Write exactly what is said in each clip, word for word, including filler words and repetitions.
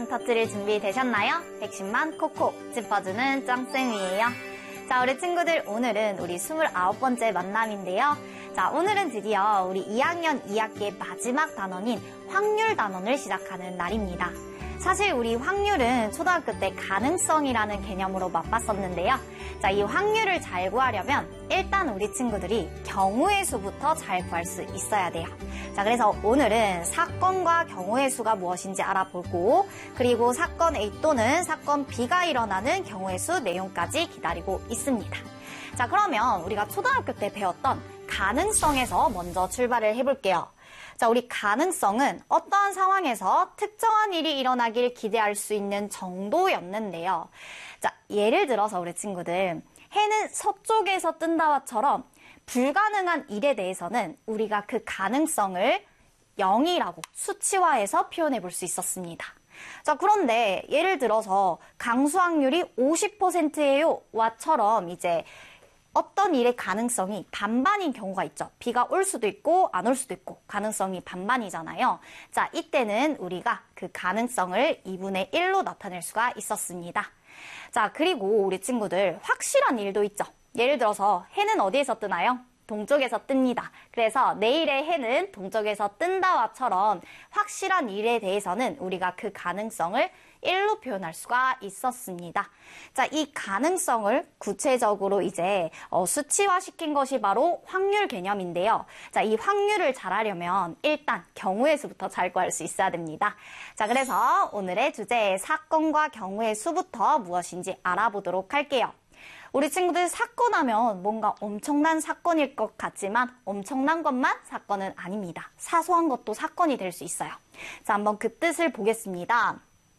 터뜨릴 준비 되셨나요? 백십만 콕콕 짚어주는 짱쌤이에요. 자, 우리 친구들, 오늘은 우리 스물아홉 번째 만남인데요. 자, 오늘은 드디어 우리 이 학년 이 학기의 마지막 단원인 확률 단원을 시작하는 날입니다. 사실 우리 확률은 초등학교 때 가능성이라는 개념으로 맛봤었는데요. 자, 이 확률을 잘 구하려면 일단 우리 친구들이 경우의 수부터 잘 구할 수 있어야 돼요. 자, 그래서 오늘은 사건과 경우의 수가 무엇인지 알아보고, 그리고 사건 A 또는 사건 B가 일어나는 경우의 수 내용까지 기다리고 있습니다. 자, 그러면 우리가 초등학교 때 배웠던 가능성에서 먼저 출발을 해볼게요. 자, 우리 가능성은 어떠한 상황에서 특정한 일이 일어나길 기대할 수 있는 정도였는데요. 자, 예를 들어서 우리 친구들, 해는 서쪽에서 뜬다와처럼 불가능한 일에 대해서는 우리가 그 가능성을 영이라고 수치화해서 표현해 볼 수 있었습니다. 자, 그런데 예를 들어서 강수 확률이 오십 퍼센트예요 와처럼 이제 어떤 일의 가능성이 반반인 경우가 있죠. 비가 올 수도 있고 안 올 수도 있고 가능성이 반반이잖아요. 자, 이때는 우리가 그 가능성을 이분의 일로 나타낼 수가 있었습니다. 자, 그리고 우리 친구들 확실한 일도 있죠. 예를 들어서 해는 어디에서 뜨나요? 동쪽에서 뜹니다. 그래서 내일의 해는 동쪽에서 뜬다와처럼 확실한 일에 대해서는 우리가 그 가능성을 일로 표현할 수가 있었습니다. 자, 이 가능성을 구체적으로 이제 어, 수치화시킨 것이 바로 확률 개념인데요. 자, 이 확률을 잘 하려면 일단 경우의 수부터 잘 구할 수 있어야 됩니다. 자, 그래서 오늘의 주제 사건과 경우의 수부터 무엇인지 알아보도록 할게요. 우리 친구들 사건 하면 뭔가 엄청난 사건일 것 같지만 엄청난 것만 사건은 아닙니다. 사소한 것도 사건이 될 수 있어요. 자, 한번 그 뜻을 보겠습니다.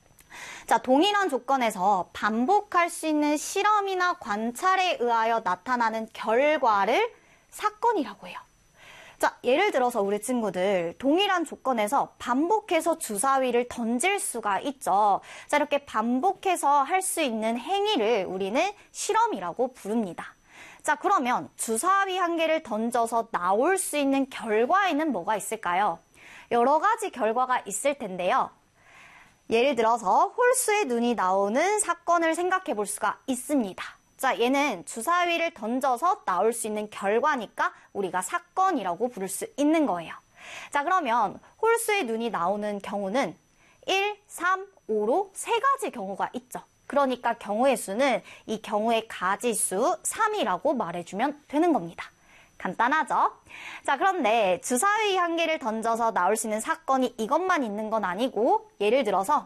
자, 동일한 조건에서 반복할 수 있는 실험이나 관찰에 의하여 나타나는 결과를 사건이라고 해요. 자, 예를 들어서 우리 친구들 동일한 조건에서 반복해서 주사위를 던질 수가 있죠. 자, 이렇게 반복해서 할 수 있는 행위를 우리는 실험이라고 부릅니다. 자, 그러면 주사위 한 개를 던져서 나올 수 있는 결과에는 뭐가 있을까요? 여러 가지 결과가 있을 텐데요. 예를 들어서 홀수의 눈이 나오는 사건을 생각해 볼 수가 있습니다. 자, 얘는 주사위를 던져서 나올 수 있는 결과니까 우리가 사건이라고 부를 수 있는 거예요. 자, 그러면 홀수의 눈이 나오는 경우는 일, 삼, 오로 세 가지 경우가 있죠. 그러니까 경우의 수는 이 경우의 가지수 삼이라고 말해주면 되는 겁니다. 간단하죠? 자, 그런데 주사위 한 개를 던져서 나올 수 있는 사건이 이것만 있는 건 아니고, 예를 들어서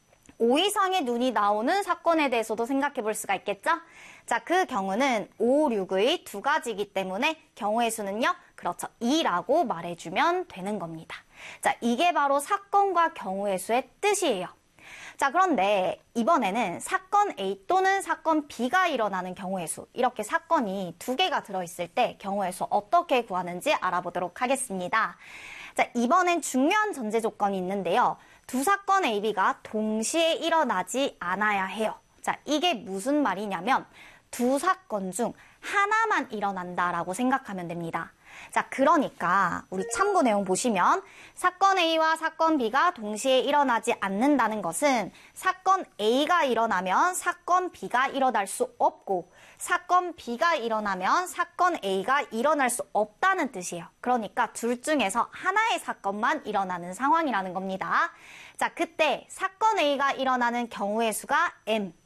오 이상의 눈이 나오는 사건에 대해서도 생각해 볼 수가 있겠죠? 자, 그 경우는 오, 육의 두 가지이기 때문에 경우의 수는요, 그렇죠, 이라고 말해주면 되는 겁니다. 자, 이게 바로 사건과 경우의 수의 뜻이에요. 자, 그런데 이번에는 사건 A 또는 사건 B가 일어나는 경우의 수, 이렇게 사건이 두 개가 들어있을 때 경우의 수 어떻게 구하는지 알아보도록 하겠습니다. 자, 이번엔 중요한 전제 조건이 있는데요. 두 사건 A, B가 동시에 일어나지 않아야 해요. 자, 이게 무슨 말이냐면 두 사건 중 하나만 일어난다라고 생각하면 됩니다. 자, 그러니까 우리 참고 내용 보시면 사건 A와 사건 B가 동시에 일어나지 않는다는 것은 사건 A가 일어나면 사건 B가 일어날 수 없고 사건 B가 일어나면 사건 A가 일어날 수 없다는 뜻이에요. 그러니까 둘 중에서 하나의 사건만 일어나는 상황이라는 겁니다. 자, 그때 사건 A가 일어나는 경우의 수가 M,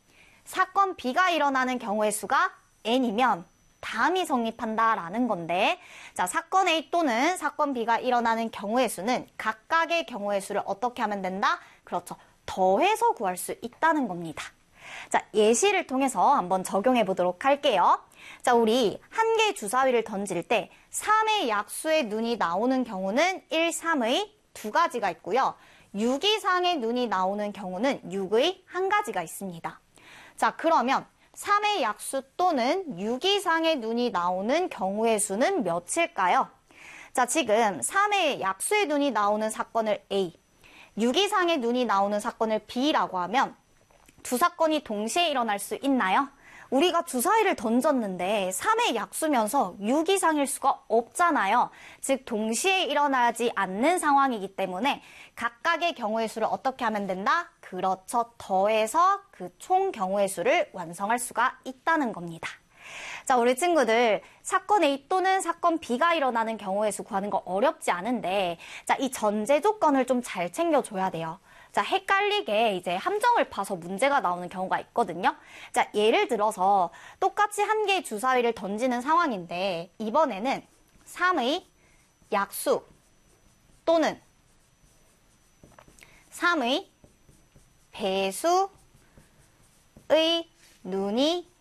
사건 B가 일어나는 경우의 수가 N이면 다음이 성립한다라는 건데, 자, 사건 A 또는 사건 B가 일어나는 경우의 수는 각각의 경우의 수를 어떻게 하면 된다? 그렇죠, 더해서 구할 수 있다는 겁니다. 자, 예시를 통해서 한번 적용해 보도록 할게요. 자, 우리 한 개의 주사위를 던질 때 삼의 약수의 눈이 나오는 경우는 일, 삼의 두 가지가 있고요. 육 이상의 눈이 나오는 경우는 육의 한 가지가 있습니다. 자, 그러면 삼의 약수 또는 육 이상의 눈이 나오는 경우의 수는 몇일까요? 자, 지금 삼의 약수의 눈이 나오는 사건을 A, 육 이상의 눈이 나오는 사건을 B라고 하면 두 사건이 동시에 일어날 수 있나요? 우리가 주사위를 던졌는데 삼의 약수면서 육 이상일 수가 없잖아요. 즉 동시에 일어나지 않는 상황이기 때문에 각각의 경우의 수를 어떻게 하면 된다? 그렇죠. 더해서 그 총 경우의 수를 완성할 수가 있다는 겁니다. 자, 우리 친구들 사건 A 또는 사건 B가 일어나는 경우의 수 구하는 거 어렵지 않은데 자, 이 전제 조건을 좀 잘 챙겨줘야 돼요. 자, 헷갈리게 이제 함정을 파서 문제가 나오는 경우가 있거든요. 자, 예를 들어서 똑같이 한 개의 주사위를 던지는 상황인데 이번에는 삼의 약수 또는 삼의 배수의 눈이